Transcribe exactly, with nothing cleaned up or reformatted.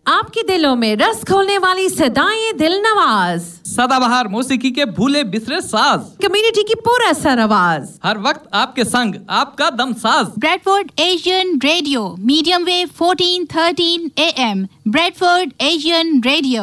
आपके दिलों में रस खोलने वाली सदाएं दिल नवाज, सदाबहार मौसीकी के भूले बिसरे साज, कम्युनिटी की पूरा सर आवाज, हर वक्त आपके संग आपका दम साज। Bradford Asian radio, medium wave fourteen thirteen A M, Bradford Asian radio.